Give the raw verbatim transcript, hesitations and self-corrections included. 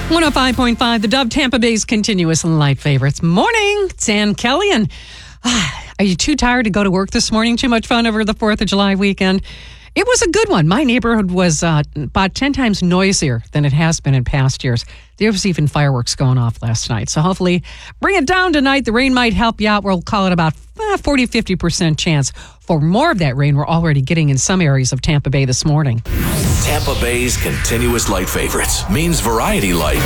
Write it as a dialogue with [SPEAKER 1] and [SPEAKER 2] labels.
[SPEAKER 1] one oh five point five, the Dove Tampa Bay's continuous light favorites. Morning, it's Ann Kelly. And ah, are you too tired to go to work this morning? Too much fun over the fourth of July weekend? It was a good one. My neighborhood was uh, about ten times noisier than it has been in past years. There was even fireworks going off last night. So hopefully bring it down tonight. The rain might help you out. We'll call it about forty, fifty percent chance for more of that rain we're already getting in some areas of Tampa Bay this morning.
[SPEAKER 2] Tampa Bay's continuous light favorites means variety light